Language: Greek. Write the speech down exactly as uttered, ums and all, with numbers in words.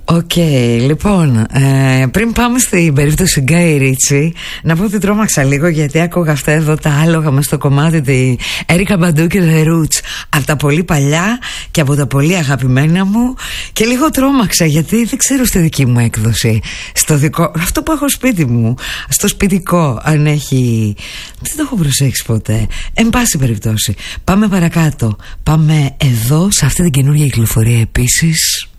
Οκ, okay, λοιπόν, ε, πριν πάμε στην περίπτωση Γκάι Ρίτσι, να πω ότι τρόμαξα λίγο γιατί άκουγα αυτά εδώ τα άλογα μες στο κομμάτι τη Έρικα Μπαντού και The Roots, από τα πολύ παλιά και από τα πολύ αγαπημένα μου, και λίγο τρόμαξα γιατί δεν ξέρω στη δική μου έκδοση, στο δικό, αυτό που έχω σπίτι μου, στο σπιτικό, αν έχει, δεν το έχω προσέξει ποτέ. Εν πάση περιπτώσει, πάμε παρακάτω. Πάμε εδώ σε αυτή την καινούργια κυκλοφορία επίσης.